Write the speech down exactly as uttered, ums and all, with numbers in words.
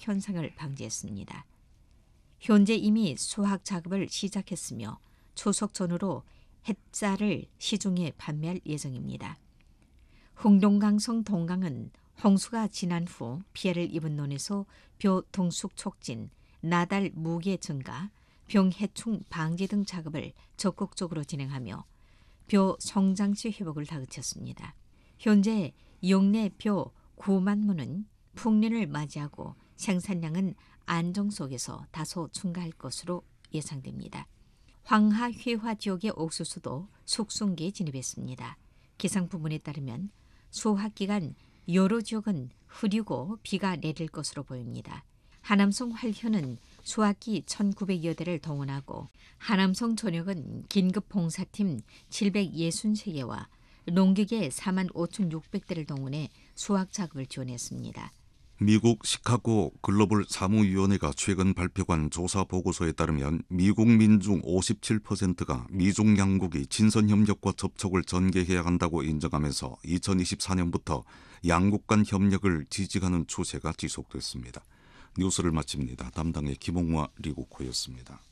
현상을 방지했습니다. 현재 이미 수확 작업을 시작했으며 추석 전후로 햇쌀을 시중에 판매할 예정입니다. 흥동강성 동강은 홍수가 지난 후 피해를 입은 논에서 벼 동숙 촉진, 나달 무게 증가, 병해충 방지 등 작업을 적극적으로 진행하며 벼 성장시 회복을 다그쳤습니다. 현재 영내 벼 구만 문은 풍년을 맞이하고 생산량은 안정 속에서 다소 증가할 것으로 예상됩니다. 황하 회화 지역의 옥수수도 숙성기에 진입했습니다. 기상부문에 따르면 수확 기간 여러 지역은 흐리고 비가 내릴 것으로 보입니다. 하남성 활현은 수확기 천구백여 대를 동원하고 하남성 전역은 긴급봉사팀 칠백육십삼 개와 농기계 사만 오천육백 대를 동원해 수확 작업을 지원했습니다. 미국 시카고 글로벌 사무위원회가 최근 발표한 조사 보고서에 따르면 미국 민중 오십칠 퍼센트가 미중 양국이 친선협력과 접촉을 전개해야 한다고 인정하면서 이천이십사 년부터 양국 간 협력을 지지하는 추세가 지속됐습니다. 뉴스를 마칩니다. 담당의 김홍화 리고코였습니다.